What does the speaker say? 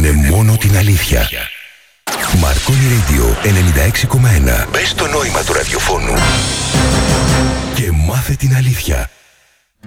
λένε μόνο την αλήθεια. Marconi Radio 96,1. Μπες στο νόημα του ραδιοφώνου και μάθε την αλήθεια.